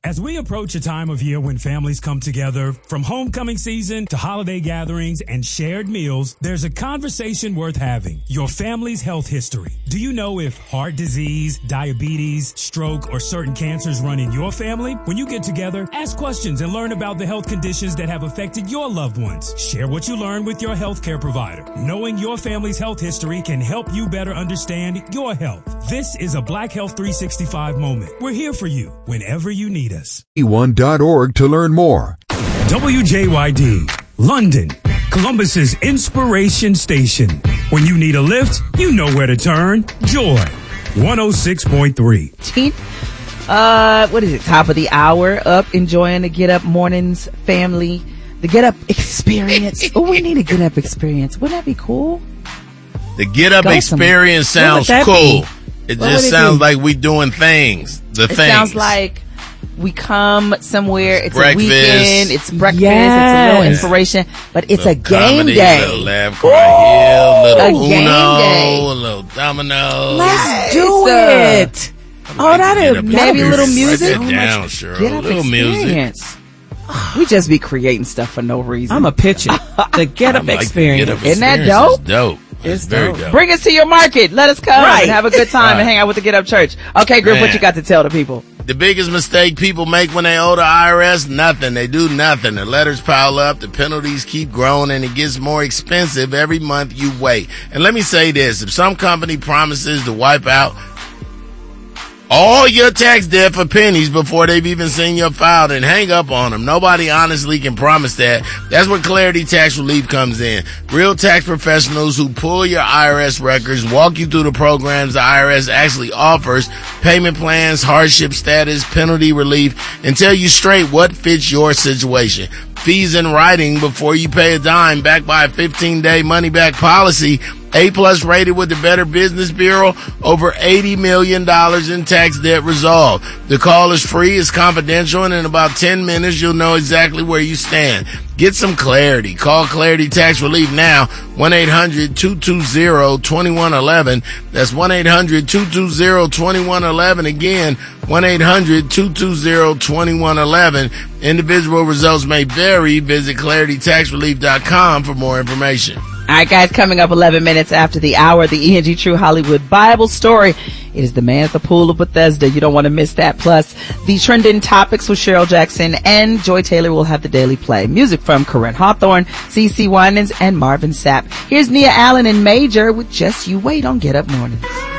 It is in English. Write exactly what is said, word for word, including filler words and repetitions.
As we approach a time of year when families come together, from homecoming season to holiday gatherings and shared meals, there's a conversation worth having. Your family's health history. Do you know if heart disease, diabetes, stroke, or certain cancers run in your family? When you get together, ask questions and learn about the health conditions that have affected your loved ones. Share what you learned with your healthcare provider. Knowing your family's health history can help you better understand your health. This is a Black Health three sixty-five moment. We're here for you whenever you need us. E one dot org to learn more. W J Y D, London, Columbus's inspiration station. When you need a lift, you know where to turn. Joy, one oh six point three. Uh, what is it? Top of the hour, up enjoying the Get Up Mornings family, the Get Up experience. Oh, we need a Get Up experience. Wouldn't that be cool? The Get Up Go experience somewhere. sounds cool. Be? It What just would it sounds be? like we doing things. The It things. sounds like we come somewhere. It's Breakfast. a weekend. It's breakfast. Yes. It's a little inspiration, but it's a Little game comedy, day. Little laugh, cry, hill, little A Uno, game day. a little domino. Let's do Yes, it. I Oh, like that to is get up maybe a little experience. music. Write that down, Cheryl. Get A Up little music. experience. We just be creating stuff for no reason. I'm a pitch it. The Get Up I like the experience. Get Up Isn't that experience. dope? It's dope. It's, It's very dope. dope. Bring us to your market. Let us come Right. and have a good time Right. and hang out with the Get Up Church. Okay, Griff, what Man. you got to tell the people? The biggest mistake people make when they owe the I R S, nothing. They do nothing. The letters pile up, the penalties keep growing, and it gets more expensive every month you wait. And let me say this, if some company promises to wipe out all your tax debt for pennies before they've even seen your file, then hang up on them. Nobody honestly can promise that. That's where Clarity Tax Relief comes in. Real tax professionals who pull your I R S records, walk you through the programs the I R S actually offers, payment plans, hardship status, penalty relief, and tell you straight what fits your situation. Fees in writing before you pay a dime, backed by a fifteen-day money-back policy. A-plus rated with the Better Business Bureau, over eighty million dollars in tax debt resolved. The call is free, it's confidential, and in about ten minutes you'll know exactly where you stand. Get some clarity. Call Clarity Tax Relief now, one eight hundred two two zero two one one one. That's one eight hundred two two zero two one one one. Again, one eight hundred two two zero two one one one. Individual results may vary. Visit clarity tax relief dot com for more information. All right, guys, coming up eleven minutes after the hour, the E N G True Hollywood Bible story. It is the man at the pool of Bethesda. You don't want to miss that. Plus, the trending topics with Cheryl Jackson and Joy Taylor will have the daily play. Music from Corinne Hawthorne, C C Winans, and Marvin Sapp. Here's Nia Allen and Major with Just You Wait on Get Up Mornings.